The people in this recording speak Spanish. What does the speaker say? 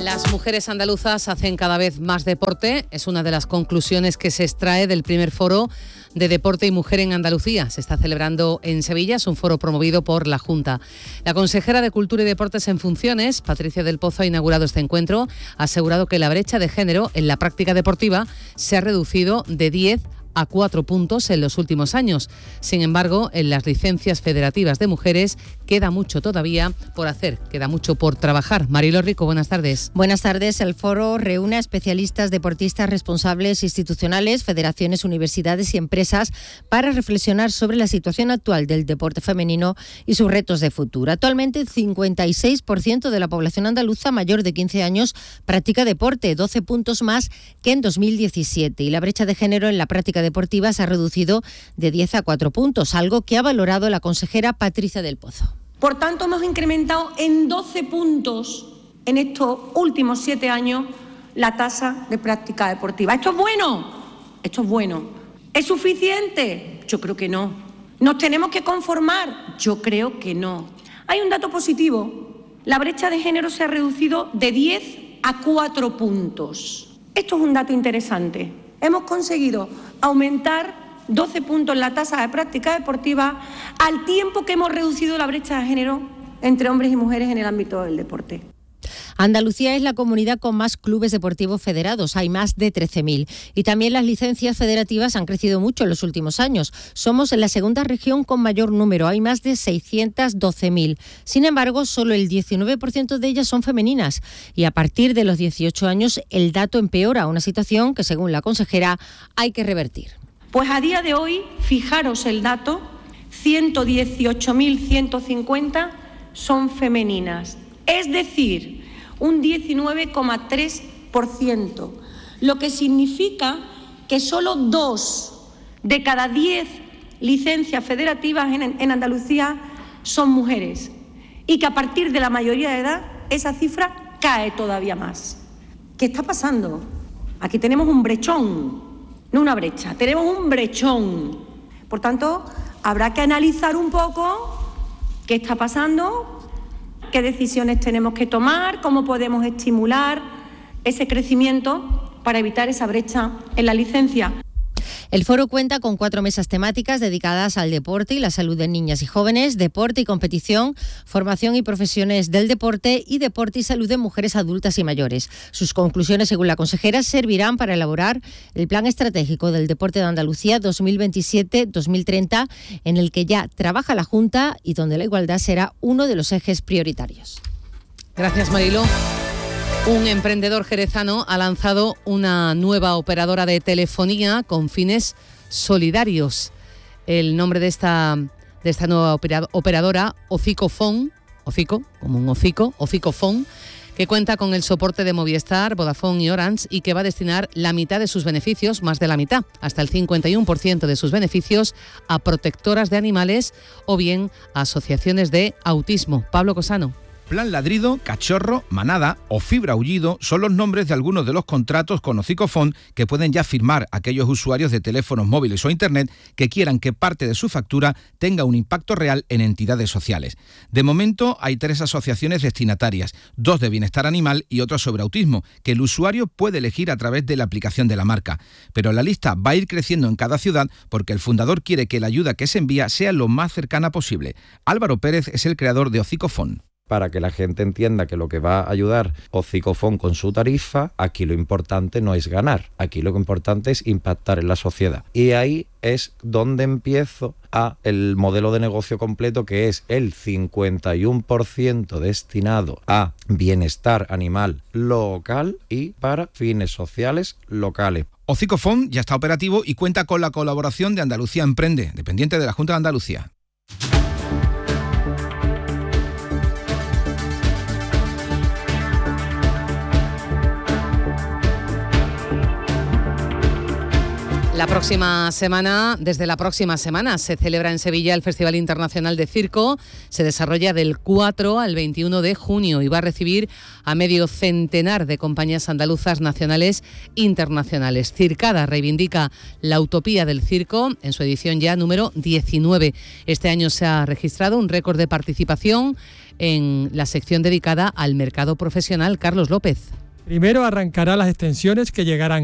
Las mujeres andaluzas hacen cada vez más deporte. Es una de las conclusiones que se extrae del primer foro de deporte y mujer en Andalucía. Se está celebrando en Sevilla, es un foro promovido por la Junta. La consejera de Cultura y Deportes en funciones, Patricia del Pozo, ha inaugurado este encuentro. Ha asegurado que la brecha de género en la práctica deportiva se ha reducido de 10 a 4 puntos en los últimos años. Sin embargo, en las licencias federativas de mujeres queda mucho todavía por hacer, queda mucho por trabajar. Marilo Rico, buenas tardes. Buenas tardes. El foro reúne a especialistas, deportistas, responsables institucionales, federaciones, universidades y empresas para reflexionar sobre la situación actual del deporte femenino y sus retos de futuro. Actualmente, el 56% de la población andaluza mayor de 15 años practica deporte, 12 puntos más que en 2017. Y la brecha de género en la práctica deportiva se ha reducido de 10 a 4 puntos, algo que ha valorado la consejera Patricia del Pozo. Por tanto, hemos incrementado en 12 puntos en estos últimos 7 años la tasa de práctica deportiva. ¿Esto es bueno? Esto es bueno. ¿Es suficiente? Yo creo que no. ¿Nos tenemos que conformar? Yo creo que no. Hay un dato positivo. La brecha de género se ha reducido de 10 a 4 puntos. Esto es un dato interesante. Hemos conseguido aumentar 12 puntos en la tasa de práctica deportiva al tiempo que hemos reducido la brecha de género entre hombres y mujeres en el ámbito del deporte. Andalucía es la comunidad con más clubes deportivos federados, hay más de 13.000. Y también las licencias federativas han crecido mucho en los últimos años. Somos la segunda región con mayor número, hay más de 612.000. Sin embargo, solo el 19% de ellas son femeninas. Y a partir de los 18 años el dato empeora, una situación que, según la consejera, hay que revertir. Pues a día de hoy, fijaros el dato, 118.150 son femeninas. Es decir, un 19,3%, lo que significa que solo 2 de cada 10 licencias federativas en Andalucía son mujeres y que a partir de la mayoría de edad esa cifra cae todavía más. ¿Qué está pasando? Aquí tenemos un brechón, no una brecha, tenemos un brechón. Por tanto, habrá que analizar un poco qué está pasando, qué decisiones tenemos que tomar, cómo podemos estimular ese crecimiento para evitar esa brecha en la licencia. El foro cuenta con 4 mesas temáticas dedicadas al deporte y la salud de niñas y jóvenes, deporte y competición, formación y profesiones del deporte y deporte y salud de mujeres adultas y mayores. Sus conclusiones, según la consejera, servirán para elaborar el Plan Estratégico del Deporte de Andalucía 2027-2030, en el que ya trabaja la Junta y donde la igualdad será uno de los ejes prioritarios. Gracias, Marilo. Un emprendedor jerezano ha lanzado una nueva operadora de telefonía con fines solidarios. El nombre de esta nueva operadora, Oficofon, como un hocico, Oficofon, que cuenta con el soporte de Movistar, Vodafone y Orange y que va a destinar la mitad de sus beneficios, más de la mitad, hasta el 51% de sus beneficios, a protectoras de animales o bien a asociaciones de autismo. Pablo Cosano. Plan ladrido, cachorro, manada o fibra aullido son los nombres de algunos de los contratos con Oficofon que pueden ya firmar aquellos usuarios de teléfonos móviles o internet que quieran que parte de su factura tenga un impacto real en entidades sociales. De momento hay 3 asociaciones destinatarias, 2 de bienestar animal y otra sobre autismo, que el usuario puede elegir a través de la aplicación de la marca. Pero la lista va a ir creciendo en cada ciudad porque el fundador quiere que la ayuda que se envía sea lo más cercana posible. Álvaro Pérez es el creador de Oficofon. Para que la gente entienda que lo que va a ayudar Oficofon con su tarifa, aquí lo importante no es ganar, aquí lo importante es impactar en la sociedad. Y ahí es donde empiezo a el modelo de negocio completo, que es el 51% destinado a bienestar animal local y para fines sociales locales. Oficofon ya está operativo y cuenta con la colaboración de Andalucía Emprende, dependiente de la Junta de Andalucía. Desde la próxima semana, se celebra en Sevilla el Festival Internacional de Circo. Se desarrolla del 4 al 21 de junio y va a recibir a medio centenar de compañías andaluzas nacionales e internacionales. Circada reivindica la utopía del circo en su edición ya número 19. Este año se ha registrado un récord de participación en la sección dedicada al mercado profesional. Carlos López. Primero arrancará las extensiones que llegarán